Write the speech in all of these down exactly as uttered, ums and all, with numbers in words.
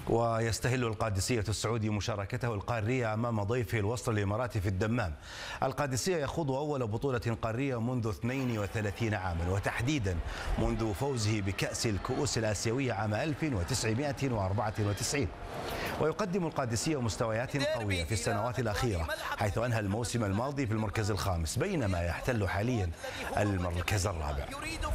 ويستهل القادسية السعودي مشاركته القارية أمام ضيفه الوصل الإماراتي في الدمام. القادسية يخوض أول بطولة قارية منذ اثنين وثلاثين عاما، وتحديدا منذ فوزه بكأس الكؤوس الآسيوية عام ألف وتسعمائة وأربعة وتسعين. ويقدم القادسية مستويات قوية في السنوات الأخيرة، حيث أنهى الموسم الماضي في المركز الخامس، بينما يحتل حاليا المركز الرابع.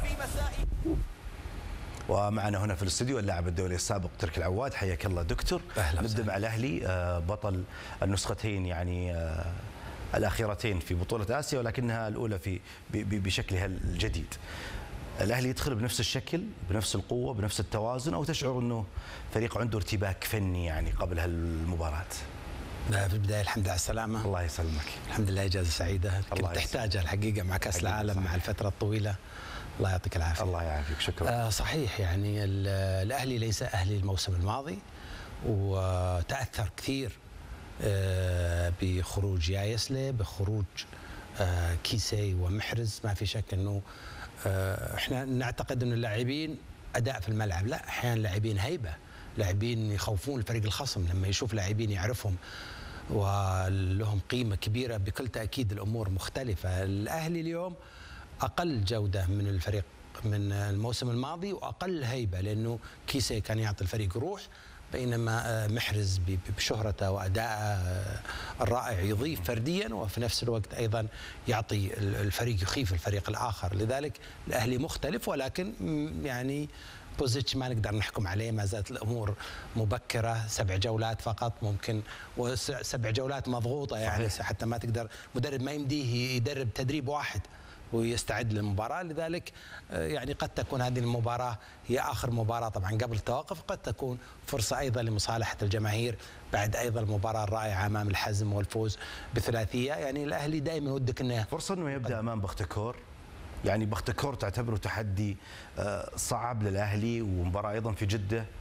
ومعنا هنا في الاستوديو اللاعب الدولي السابق تركي العواد. حياك الله دكتور. نبدا مع الاهلي، بطل النسختين يعني الاخيرتين في بطوله اسيا، ولكنها الاولى في بشكلها الجديد. الاهلي يدخل بنفس الشكل، بنفس القوه، بنفس التوازن، او تشعر انه فريق عنده ارتباك فني يعني قبل هالمباراه؟ لا، في البدايه الحمد لله على السلامه. الله يسلمك. الحمد لله، اجازه سعيده كنت تحتاجها الحقيقه مع كاس العالم صحيح. مع الفتره الطويله. الله يعطيك العافيه. الله يعافيك. شكرا. آه صحيح، يعني الاهلي ليس اهلي الموسم الماضي، وتاثر كثير آه بخروج يايسلي، بخروج آه كيسي ومحرز. ما في شك انه آه احنا نعتقد ان اللاعبين اداء في الملعب، لا، احيانا لاعبين هيبه، لاعبين يخوفون الفريق الخصم لما يشوف لاعبين يعرفهم ولهم قيمه كبيره. بكل تاكيد الامور مختلفه. الاهلي اليوم اقل جوده من الفريق من الموسم الماضي، واقل هيبه، لانه كيسي كان يعطي الفريق روح، بينما محرز بشهرته وادائه الرائع يضيف فرديا، وفي نفس الوقت ايضا يعطي الفريق، يخيف الفريق الاخر. لذلك الاهلي مختلف، ولكن يعني بوزيتش ما نقدر نحكم عليه، ما زالت الامور مبكره، سبع جولات فقط ممكن، وسبع جولات مضغوطه يعني صحيح. حتى ما تقدر مدرب ما يمديه يدرب تدريب واحد ويستعد للمباراة. لذلك يعني قد تكون هذه المباراة هي آخر مباراة طبعا قبل التوقف، قد تكون فرصة أيضا لمصالحة الجماهير بعد أيضا المباراة الرائعة أمام الحزم والفوز بثلاثية. يعني الأهلي دائما ودك أنه فرصة أنه يبدأ أمام بختكور. يعني بختكور تعتبره تحدي صعب للأهلي، ومباراة أيضا في جدة.